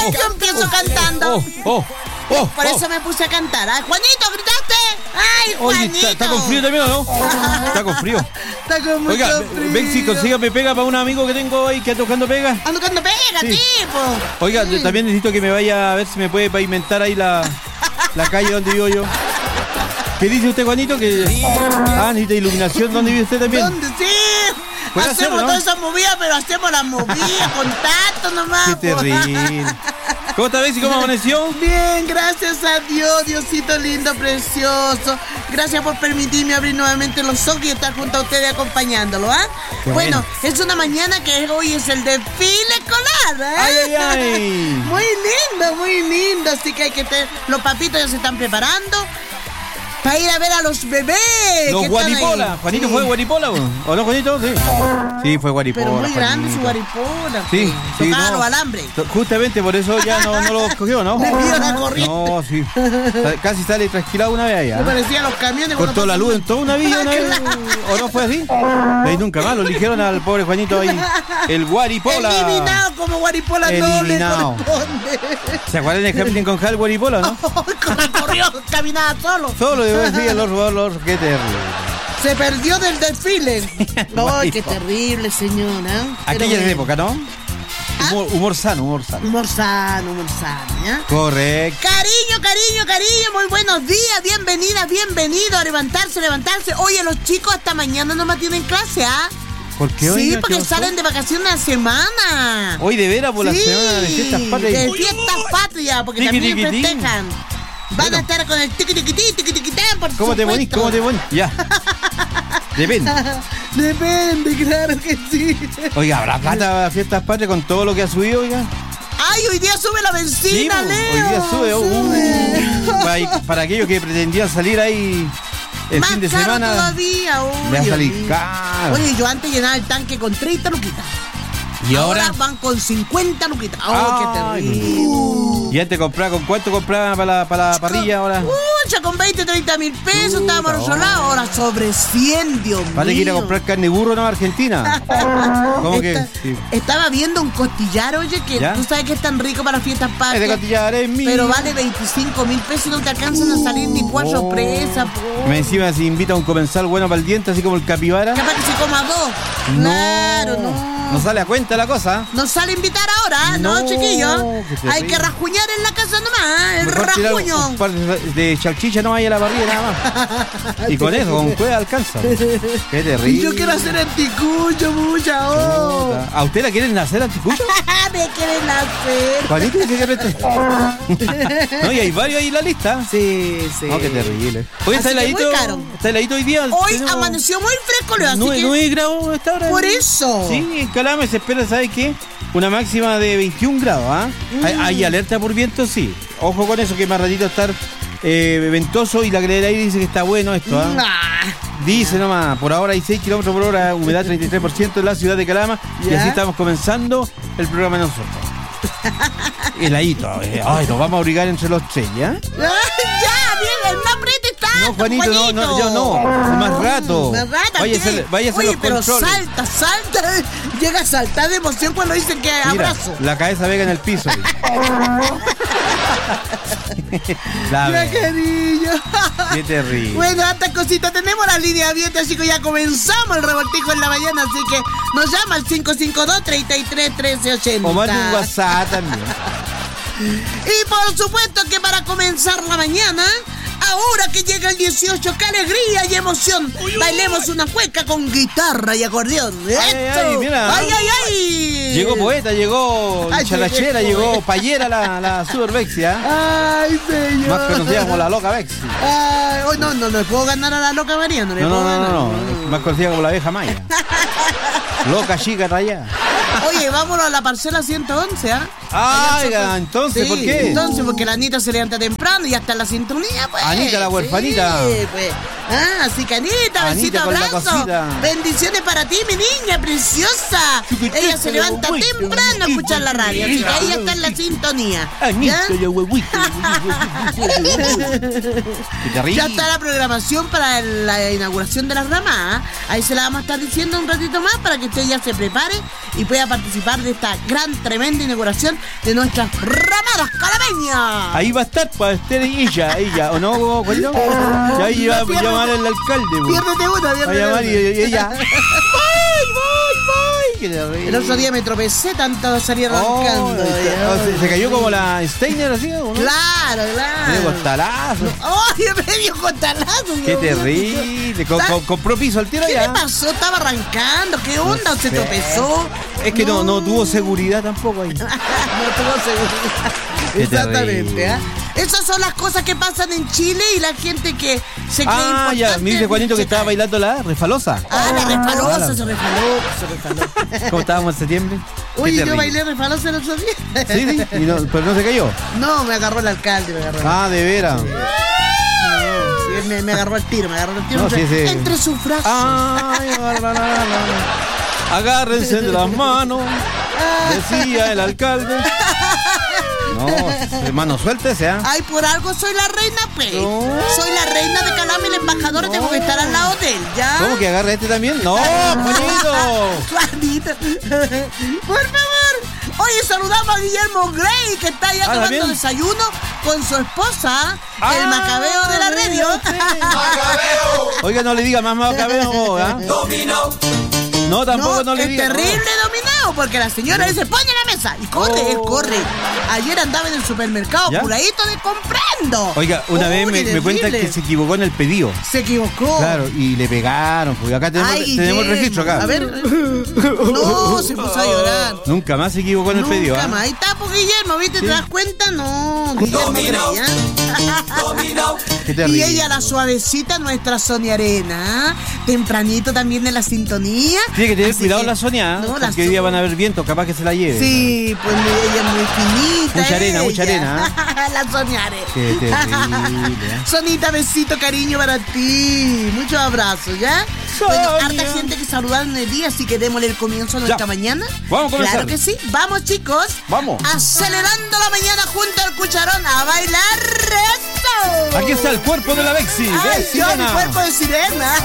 Yo empiezo cantando. Por eso me puse a cantar. Juanito, ¿gritaste? ¡Ay, Juanito! Oye, ¿está con frío también o no? Está con frío. Está con mucho frío. Bexi, consígame pega para un amigo que tengo ahí que está tocando pega. Ando tocando pega, sí. tipo. Oiga, yo también necesito que me vaya a ver si me puede pavimentar ahí la calle donde vivo yo. ¿Qué dice usted, Juanito? Que necesita iluminación. ¿Dónde vive usted también? ¿Dónde? Sí. Hacemos todas esas movidas, pero hacemos las movidas con tacto nomás. Qué terrible. ¿Cómo está, Bexi? ¿Cómo amaneció? Bien, gracias a Dios, Diosito lindo, precioso. Gracias por permitirme abrir nuevamente los ojos y estar junto a ustedes acompañándolo, ¿ah? Bueno, es una mañana que hoy es el desfile escolar, ¿eh? ¡Ay! Muy lindo, así que hay que los papitos ya se están preparando para ir a ver a los bebés. Los Guaripola. ¿Juanito fue Guaripola o no, Juanito? Sí. Sí, fue Guaripola. Pero muy grande su Guaripola. Sí, sí. Claro, alambre. Justamente por eso ya no lo cogió, ¿no? Le dio la corriente. No, sí. Casi sale trasquilado una vez allá. Me parecían los camiones. Cortó la luz en toda una villa una vez. ¿O no fue así? Ahí nunca más lo eligieron al pobre Juanito ahí. El Guaripola. Eliminado como Guaripola. Eliminado. ¿Se acuerdan de Hamilton con Hal Guaripola, no? Corrió, caminaba solo. Solo. Sí, el orro, qué terrible. Se perdió del desfile. Ay, qué terrible, señora. Aquella es época, ¿no? Humor sano. Humor sano, ¿ya? Correcto. Cariño, muy buenos días, bienvenido a levantarse. Oye, los chicos hasta mañana nomás tienen clase, ¿ah? ¿Por qué hoy? Sí, porque salen de vacaciones una semana. Hoy de veras por la semana de fiestas patrias. De fiestas patrias, porque también festejan. Van a estar con el tiquitiquitán, por ¿Cómo te ponís? Ya. Depende, claro que sí. Oiga, ¿habrá plata a fiestas patrias con todo lo que ha subido, oiga? Ay, hoy día sube la benzina, sí, Leo. Hoy día sube. Para aquellos que pretendían salir ahí el más fin de caro semana. Todavía, me va a salir caro. Oye, yo antes llenaba el tanque con 30 luquitas. ¿Y ahora? Van con 50 luquitas. ¡Oh, qué terrible! ¿Y antes compraba con cuánto compraban para la parrilla ahora? Ya con 20-30 mil pesos estábamos rosolados. Ahora sobre 100, Dios mío. ¿Vale que ir a comprar carne burro no Argentina? ¿Cómo que? Sí. Estaba viendo un costillar, oye, que ¿ya? Tú sabes que es tan rico para fiestas patrias. Ese costillar es mío. Pero vale 25 mil pesos y no te alcanzan a salir ni 4 presas. Me encima se invita a un comensal bueno para el diente, así como el capibara. Capaz que se coma 2. No. Claro, no. No sale a cuenta la cosa. No sale a invitar ahora, no chiquillos. Hay que rajuñar en la casa nomás, el rajuño. Un par de salchicha no hay a la parrilla nada más. Y con eso, con cueva alcanza. Qué terrible. Y yo quiero hacer anticucho, mucha. ¿A usted la quieren hacer anticucho? Me quieren hacer. ¿Juanito dice que rete? No, y hay varios ahí en la lista. Sí. No, qué terrible. Hoy está heladito. Está heladito hoy día. Hoy amaneció muy fresco, Leo, así que 9 grados esta hora. Por eso. Sí, en Calama se espera, ¿sabes qué? Una máxima de 21 grados, ¿ah? Hay alerta por viento, sí. Ojo con eso, que más ratito estar ventoso y la calidad ahí dice que está bueno esto, ¿ah? Dice nomás, por ahora hay 6 kilómetros por hora, humedad 33% en la ciudad de Calama. ¿Ya? Y así estamos comenzando el programa de nosotros. Heladito, ay, nos vamos a abrigar entre los 3, ¿ya? Ya, bien, no apriete tanto. No, Juanito, no, yo no. Más rato. Vaya a hacer los pero controles. Salta. Llega a saltar de emoción cuando dicen que mira, abrazo. La cabeza pega en el piso. Ya, cariño. Qué terrible. Bueno, hasta cosita, tenemos la línea abierta, chicos, ya comenzamos el revoltijo en la mañana, así que nos llama al 552-33-1380. O manda un WhatsApp también. Y por supuesto que para comenzar la mañana, ahora que llega el 18, qué alegría y emoción. Bailemos una cueca con guitarra y acordeón. Ay, mira. Ay. Llegó poeta, llegó charachera, llegó payera la Super Bexi, ¿eh? Ay, señor. Más conocida como la loca Bexi. Ay, no le puedo ganar a la loca María, no. Más conocida como la abeja Maya. Loca chica rayada. Oye, vámonos a la parcela 111, ¿ah? Oiga, entonces, sí, ¿por qué? Entonces, porque la Anita se levanta temprano y hasta en la sintonía, pues. Anita, la huerfanita. Sí, pues. Así que Anita, besito, abrazo. Bendiciones para ti, mi niña preciosa. Ella se levanta temprano a escuchar la radio, así que ella está en la sintonía. Anita, la huevita. Ya está la programación para la inauguración de las ramas. Ahí se la vamos a estar diciendo un ratito más para que usted ya se prepare y pueda participar de esta gran, tremenda inauguración de nuestras ramadas calameñas. Ahí va a estar para estar ella, ¿o no? ¿Cuándo? Ya ahí va a llamar el alcalde. Piérdete una, va a llamar y ella. ¡Voy! El otro día me tropecé tanto salir arrancando. ¿Se cayó como la Steiner así? ¿O no? Claro. Medio costalazo. Medio costalazo. Qué terrible. Compró piso al tiro ya. ¿Qué le pasó? Estaba arrancando. ¿Qué onda? ¿Se tropezó? Es que no tuvo seguridad tampoco ahí. No tuvo seguridad. Exactamente. Esas son las cosas que pasan en Chile y la gente que se cree importante. Ya, me dice Juanito que estaba bailando la refalosa. La refalosa, se refaló. ¿Cómo estábamos en septiembre? Oye, yo bailé refalosa el otro día. Sí, pero no se cayó. No, me agarró el alcalde, de veras. Sí, me agarró el tiro, entre sus brazos. Agárrense de las manos, decía el alcalde. No, hermano, suéltese, Ay, por algo soy la reina, pues. No. Soy la reina de Calama y el embajador tengo que estar al lado de él, ¿ya? ¿Cómo que agarra este también? ¡No, Juanito! Juanito, por favor. Oye, saludamos a Guillermo Grey, que está ya tomando desayuno con su esposa, el Macabeo de la radio. ¡Macabeo! Oiga, no le diga más Macabeo, Dominó. No, tampoco no le diga. Es terrible dominado, porque la señora dice, pone la mesa, y corre, él corre. Ayer andaba en el supermercado, apuradito de comprando. Oiga, una vez me cuentan que se equivocó en el pedido. Se equivocó. Claro, y le pegaron, porque acá tenemos el registro acá. A ver. No, se puso a llorar. Nunca más se equivocó en el pedido. Nunca más. Ahí está, pues, Guillermo, ¿viste? ¿Te das cuenta? No, Guillermo. Dominó. Y ella, la suavecita, nuestra Sonia Arena. Tempranito también en la sintonía. Tiene que tener cuidado la Sonia, porque hoy día van a haber vientos, capaz que se la lleve. Sí, pues ella es muy finita. Mucha arena. La Sonia Arena. Qué terrible. Sonita, besito, cariño para ti. Muchos abrazos, ¿ya? Bueno, harta gente que saludaron el día, así que démosle el comienzo a nuestra mañana. Vamos a comenzar. Claro que sí. Vamos, chicos. Vamos. Acelerando la mañana junto al cucharón a bailar resto. Aquí está el cuerpo de la Bexi. Ay, Dios, mi cuerpo de sirena.